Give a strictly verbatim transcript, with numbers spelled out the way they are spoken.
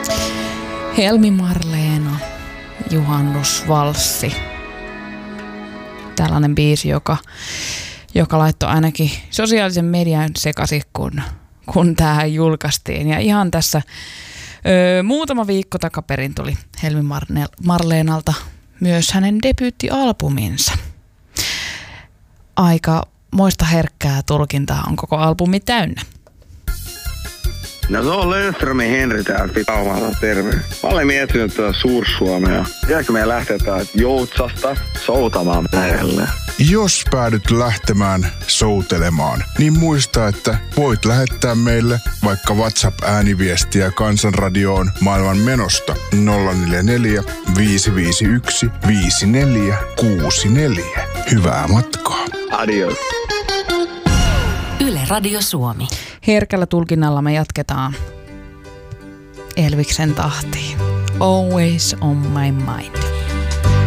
Helmi Marleena, Juhannusvalssi. Tällainen biisi, joka, joka laittoi ainakin sosiaalisen median sekaisin, kun, kun tämä julkaistiin. Ja ihan tässä ö, muutama viikko takaperin tuli Helmi Marne, Marleenalta myös hänen debyyttialbuminsa. Aika moista herkkää tulkintaa on koko albumi täynnä. No se on Löfströmin Henri täältä Pitaumalta, terve. Mä olen miettinyt tuota Suur-Suomea. Jääkö meidän lähteä täältä Joutsasta soutamaan lähelle? Jos päädyt lähtemään soutelemaan, niin muista, että voit lähettää meille vaikka WhatsApp-ääniviestiä Kansanradioon maailman menosta nolla neljä neljä, viisi viisi yksi, viisi neljä kuusi neljä. Hyvää matkaa. Adios. Yle Radio Suomi. Herkällä tulkinnalla me jatketaan Elviksen tahtiin. Always on my mind.